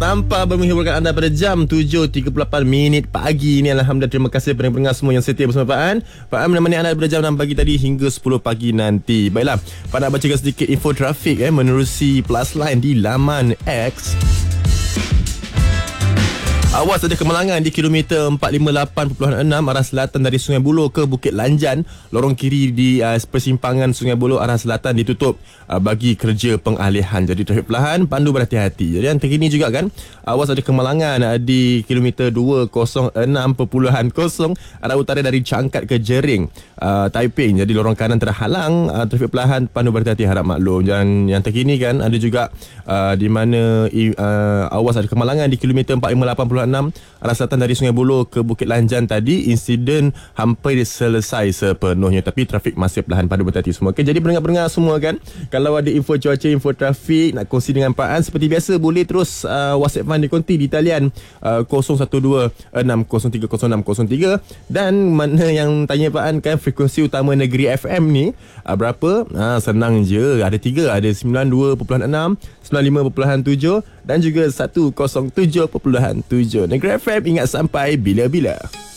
tanpa menghiburkan anda pada jam 7.38 pagi ni. Alhamdulillah, terima kasih kepada pendengar semua yang setia bersama Pak An. Pak An menemani anda pada jam 6 pagi tadi hingga 10 pagi nanti. Baiklah, Pak nak bacakan sedikit info trafik menerusi Plus Line di laman X. Awas ada kemalangan di kilometer 458.6 arah selatan dari Sungai Buloh ke Bukit Lanjan. Lorong kiri di persimpangan Sungai Buloh arah selatan ditutup bagi kerja pengalihan. Jadi trafik perlahan, pandu berhati-hati. Jadi yang terkini juga kan, awas ada kemalangan di kilometer 206.0 arah utara dari Cangkat ke Jering, Taiping. Jadi lorong kanan terhalang, trafik perlahan, pandu berhati-hati, harap maklum. Dan yang terkini kan ada juga di mana awas ada kemalangan di kilometer 458.6 arah selatan dari Sungai Buloh ke Bukit Lanjan tadi. Insiden hampir selesai sepenuhnya, tapi trafik masih perlahan, pandu berhati-hati semua. Okay, jadi pendengar-pendengar semua kan, kalau ada info cuaca, info trafik nak kongsi dengan Pak An, seperti biasa boleh terus WhatsApp Fan di konti di talian 012-6030-0603. Dan mana yang tanya Pak An kan, frekuensi utama negeri FM ni berapa? Senang je, ada 3, ada 92.6, 95.7 dan juga 107.7. Negeri FM, ingat sampai bila-bila.